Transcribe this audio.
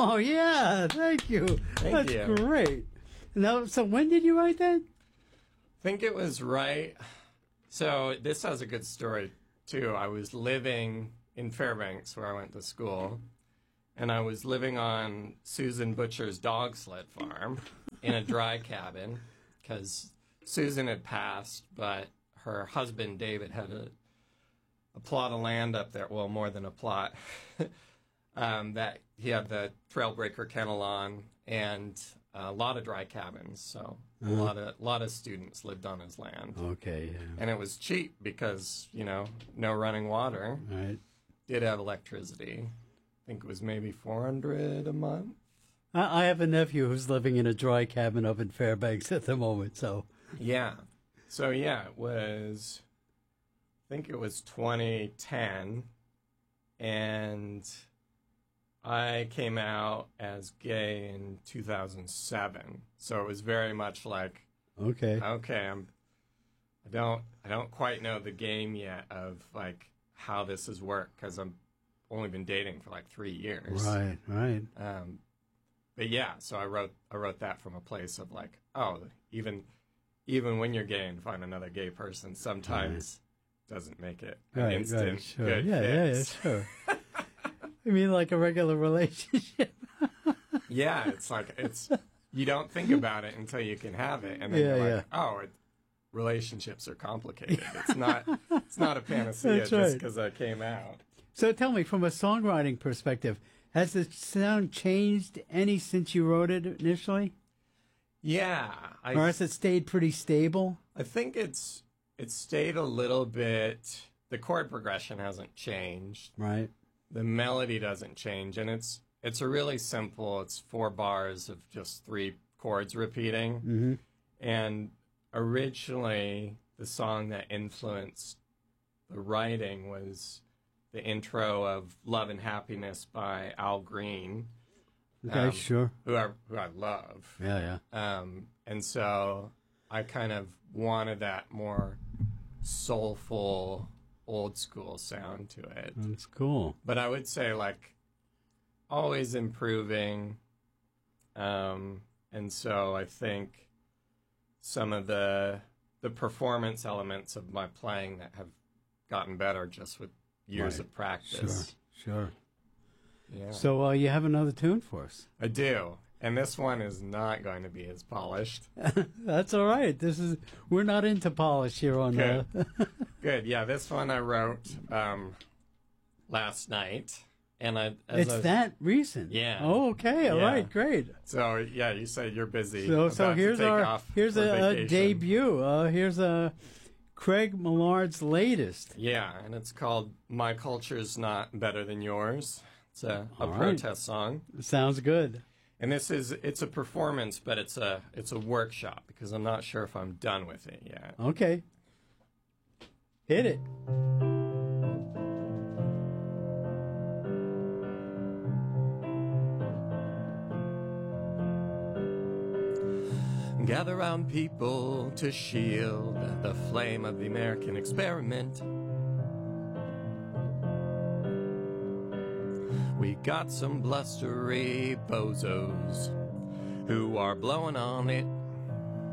Oh, yeah. Thank you. Thank That's you. great. Now, so when did you write that? I think it was right. So this has a good story, too. I was living in Fairbanks, where I went to school, and I was living on Susan Butcher's dog sled farm in a dry cabin because Susan had passed, but her husband, David, had a plot of land up there, well, more than a plot, that he had the Trailbreaker kennel on, and a lot of dry cabins, so a lot of students lived on his land. Okay, yeah. And it was cheap because, no running water. Right. Did have electricity. I think it was maybe $400 a month. I have a nephew who's living in a dry cabin up in Fairbanks at the moment, so. Yeah. So, yeah, I think it was 2010, and I came out as gay in 2007. So it was very much like, Okay, I don't quite know the game yet of like how this has worked because I've only been dating for like 3 years. right. But yeah, so I wrote that from a place of like, oh, even when you're gay and find another gay person, sometimes doesn't make it an instant sure. good Yeah, fix. sure. You mean like a regular relationship? Yeah, it's like you don't think about it until you can have it, and then you're like, oh, relationships are complicated. It's not a panacea That's just right. because I came out. So tell me, from a songwriting perspective, has the sound changed any since you wrote it initially? Yeah, Or has it stayed pretty stable? I think it's stayed a little bit. The chord progression hasn't changed. Right. The melody doesn't change, and it's a really simple. It's 4 bars of just 3 chords repeating. Mm-hmm. And originally, the song that influenced the writing was the intro of "Love and Happiness" by Al Green. Okay, sure. Who I love. Yeah. And so I kind of wanted that more soulful, old school sound to it. That's cool. But I would say like always improving. And so I think some of the performance elements of my playing that have gotten better just with years of practice. Sure. Yeah. So you have another tune for us. I do. And this one is not going to be as polished. That's all right. We're not into polish here on Good. Good. Yeah, this one I wrote last night. And It's that recent. Yeah. Oh, okay. All Yeah. right. Great. So yeah, you said you're busy. So about here's to take our off here's for a vacation. debut. Here's Craig Millard's latest. Yeah, and it's called "My Culture's Not Better Than Yours." It's a All right. protest song, Sounds good. and it's a performance, but it's a workshop because I'm not sure if I'm done with it yet. Okay. Hit it. Gather round, people, to shield the flame of the American experiment. We got some blustery bozos who are blowing on it